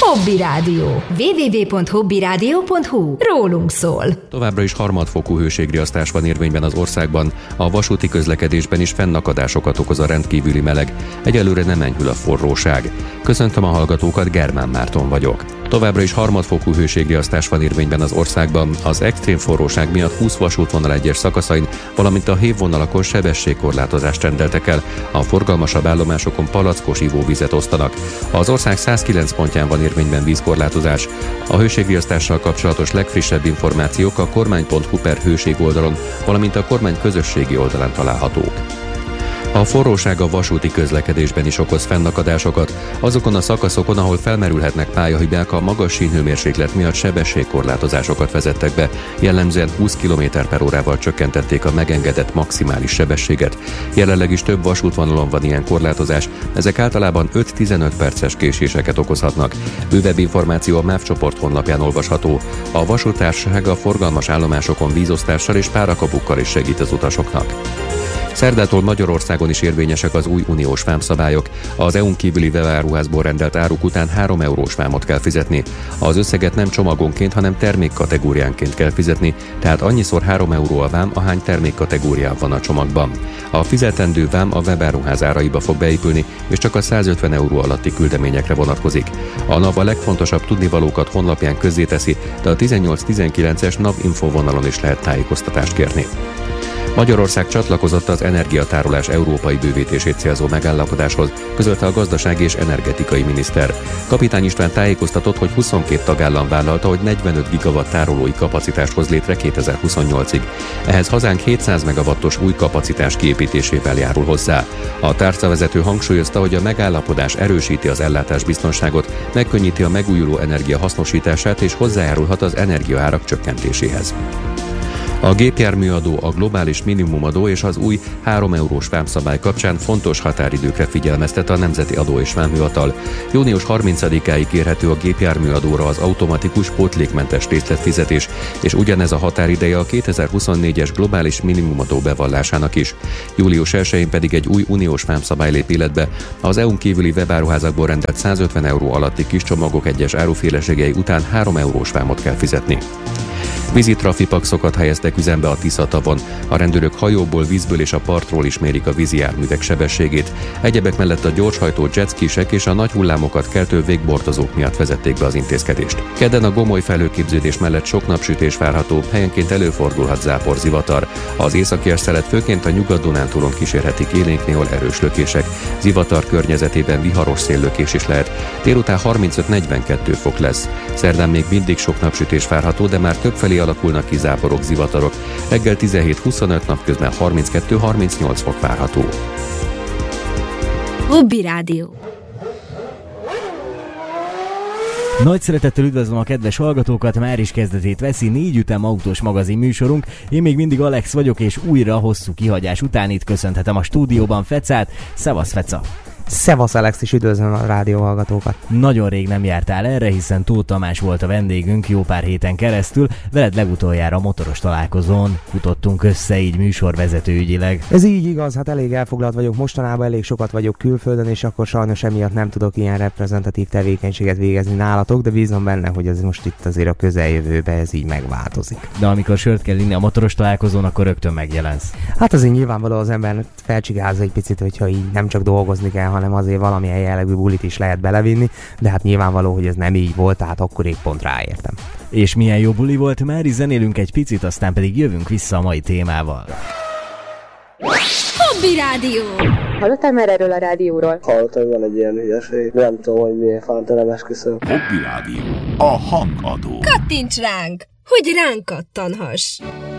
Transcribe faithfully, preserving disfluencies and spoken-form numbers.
Hobby Rádió. double-u double-u double-u pont hobby rádió pont hu. Rólunk szól. Továbbra is harmadfokú hőségriasztás van érvényben az országban, a vasúti közlekedésben is fennakadásokat okoz a rendkívüli meleg. Egyelőre nem enyhül a forróság. Köszöntöm a hallgatókat, Germán Márton vagyok. Továbbra is harmadfokú hőségriasztás van érvényben az országban, az extrém forróság miatt húsz vasútvonal egyes szakaszain, valamint a hévvonalakon sebességkorlátozást rendeltek el, a forgalmasabb állomásokon palackos ivóvizet osztanak. Az ország százkilenc pontján van érvényben vízkorlátozás. A hőségriasztással kapcsolatos legfrissebb információk a kormány pont hu per hőség oldalon, valamint a kormány közösségi oldalán találhatók. A forróság a vasúti közlekedésben is okoz fennakadásokat. Azokon a szakaszokon, ahol felmerülhetnek pályahibák, a magas sínhőmérséklet miatt sebességkorlátozásokat vezettek be. Jellemzően húsz kilométer per órával csökkentették a megengedett maximális sebességet. Jelenleg is több vasútvonalon van ilyen korlátozás, ezek általában öt-tizenöt perces késéseket okozhatnak. Bővebb információ a MÁV csoport honlapján olvasható. A vasúttársaság a forgalmas állomásokon vízosztással és párakapukkal is segít az utasoknak. Szerdától Magyarországon is érvényesek az új uniós vámszabályok. Az é u-n kívüli webáruházból rendelt áruk után három eurós vámot kell fizetni. Az összeget nem csomagonként, hanem termékkategóriánként kell fizetni, tehát annyiszor három euró a vám, ahány termékkategóriában van a csomagban. A fizetendő vám a webáruház áraiba fog beépülni, és csak a százötven euró alatti küldeményekre vonatkozik. A NAV a legfontosabb tudnivalókat honlapján közzéteszi, de a tizennyolc tizenkilences NAV info vonalon is lehet tájékoztatást kérni. Magyarország csatlakozott az energiatárolás európai bővítését célzó megállapodáshoz, közölte a gazdasági és energetikai miniszter. Kapitány István tájékoztatott, hogy huszonkét tagállam vállalta, hogy negyvenöt gigawatt tárolói kapacitást hoz létre kétezer-huszonnyolcig. Ehhez hazánk hétszáz megawattos új kapacitás kiépítésével járul hozzá. A tárcavezető hangsúlyozta, hogy a megállapodás erősíti az ellátásbiztonságot, megkönnyíti a megújuló energia hasznosítását és hozzájárulhat az energiaárak csökkentéséhez. A gépjárműadó, a globális minimumadó és az új három eurós vámszabály kapcsán fontos határidőkre figyelmeztet a Nemzeti Adó és Vámhivatal. június harmincadikáig kérhető a gépjárműadóra az automatikus pótlékmentes részletfizetés, és ugyanez a határideje a kétezer-huszonnégyes globális minimumadó bevallásának is. július elsején pedig egy új uniós vámszabály lép életbe. Az é u-n kívüli webáruházakból rendelt százötven euró alatti kis csomagok egyes áruféleségei után három eurós vámot kell fizetni. Vízi trafipaxokat helyeztek üzembe a Tisza-tavon. A rendőrök hajóból, vízből és a partról is mérik a vízi járművek sebességét. Egyebek mellett a gyorshajtó jetskisek és a nagy hullámokat keltő végbordozók miatt vezették be az intézkedést. Kedden a gomoly felhőképződés mellett sok napsütés várható, helyenként előfordulhat záporzivatar. Az északi szelet főként a Nyugat-Dunántúlon kísérhetik élénk, néhol erős lökések. Zivatar környezetében viharos széllökés is lehet. Délután harmincöt-negyvenkettő fok lesz. Szerdán még mindig sok napsütés várható, de már többfelé alakulnak ki záporok, zivatarok. Reggel tizenhét-huszonöt, napközben harminckettő-harmincnyolc fok várható. Hobby Rádió. Nagy szeretettel üdvözlöm a kedves hallgatókat, már is kezdetét veszi négy ütem autós magazin műsorunk. Én még mindig Alex vagyok, és újra hosszú kihagyás után itt köszönhetem a stúdióban Fecát. Szevasz, Feca! Szevasz, Alex, is üdvözlöm a rádióhallgatókat. Nagyon rég nem jártál erre, hiszen Tóth Tamás volt a vendégünk jó pár héten keresztül. Veled legutoljára a motoros találkozón futottunk össze így műsorvezetőügyileg. Ez így igaz, hát elég elfoglalt vagyok mostanában, elég sokat vagyok külföldön, és akkor sajnos emiatt nem tudok ilyen reprezentatív tevékenységet végezni nálatok, de bízom benne, hogy ez most itt azért a közeljövőben ez így megváltozik. De amikor sört kell inni a motoros találkozón, akkor rögtön megjelensz. Hát azért nyilvánvaló az ember felcsigázza egy picit, hogyha így nem csak dolgozni kell, hanem azért valamilyen jellegű bulit is lehet belevinni, de hát nyilvánvaló, hogy ez nem így volt, tehát akkor épp pont ráértem. És milyen jó buli volt, már is zenélünk egy picit, aztán pedig jövünk vissza a mai témával. Hobby Rádió! Hallottál már erről a rádióról? Hallottam, hogy van egy ilyen hülyeség. Nem tudom, hogy miért fánt, nem esküszöm. Hobby Rádió. A hangadó. Kattints ránk, hogy ránk kattanhass!